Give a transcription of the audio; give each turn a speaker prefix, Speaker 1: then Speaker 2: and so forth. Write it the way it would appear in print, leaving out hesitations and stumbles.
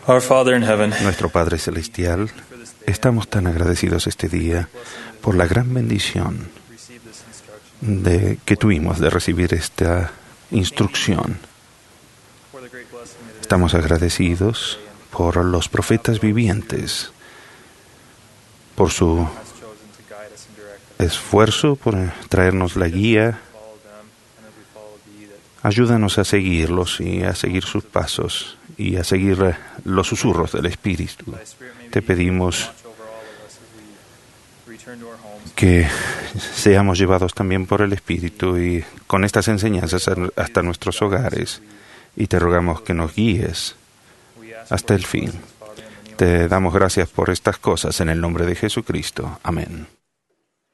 Speaker 1: Our Father in heaven,
Speaker 2: Nuestro Padre Celestial, estamos tan agradecidos este día por la gran bendición que tuvimos de recibir esta instrucción. Estamos agradecidos por los profetas vivientes, por su esfuerzo, por traernos la guía. Ayúdanos a seguirlos y a seguir sus pasos y a seguir los susurros del Espíritu. Te pedimos que seamos llevados también por el Espíritu y con estas enseñanzas hasta nuestros hogares, y te rogamos que nos guíes hasta el fin. Te damos gracias por estas cosas en el nombre de Jesucristo. Amén.